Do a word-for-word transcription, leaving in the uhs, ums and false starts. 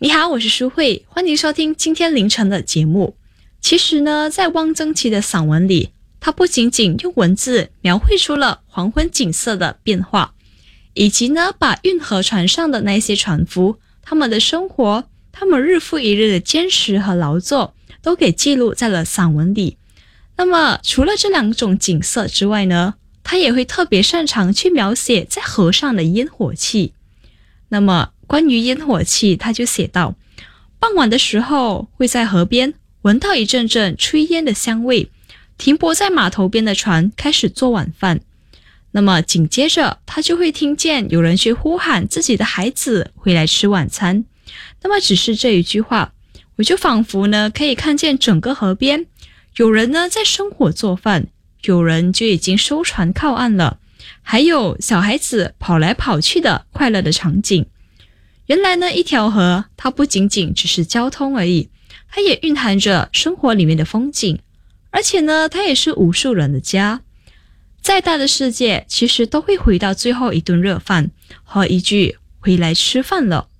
你好，我是舒慧，欢迎收听今天凌晨的节目。其实呢，在汪曾祺的散文里，他不仅仅用文字描绘出了黄昏景色的变化，以及呢，把运河船上的那些船夫他们的生活，他们日复一日的坚持和劳作，都给记录在了散文里。那么，除了这两种景色之外呢，他也会特别擅长去描写在河上的烟火气。那么，关于烟火气，他就写道：傍晚的时候，会在河边闻到一阵阵炊烟的香味，停泊在码头边的船开始做晚饭。那么紧接着，他就会听见有人去呼喊自己的孩子回来吃晚餐。那么只是这一句话，我就仿佛呢可以看见整个河边，有人呢在生火做饭，有人就已经收船靠岸了，还有小孩子跑来跑去的快乐的场景。原来呢，一条河它不仅仅只是交通而已，它也蕴含着生活里面的风景，而且呢，它也是无数人的家。再大的世界，其实都会回到最后一顿热饭和一句回来吃饭了。